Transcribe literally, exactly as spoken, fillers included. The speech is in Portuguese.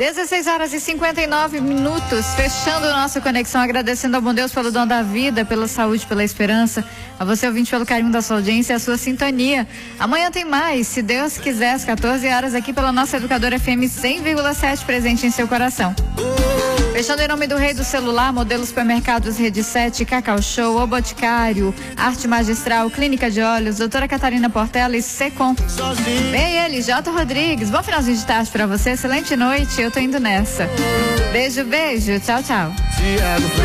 dezesseis horas e cinquenta e nove minutos, fechando nossa conexão, agradecendo ao bom Deus pelo dom da vida, pela saúde, pela esperança, a você ouvinte pelo carinho da sua audiência e a sua sintonia. Amanhã tem mais, se Deus quiser, às quatorze horas aqui pela nossa Educadora F M cem vírgula sete, presente em seu coração. Fechando em nome do Rei do Celular, Modelo Supermercados Rede sete, Cacau Show, O Boticário, Arte Magistral, Clínica de Olhos, Doutora Catarina Portela e Secom. Vem ele, Jota Rodrigues. Bom finalzinho de tarde pra você, excelente noite, eu tô indo nessa. Beijo, beijo, tchau, tchau.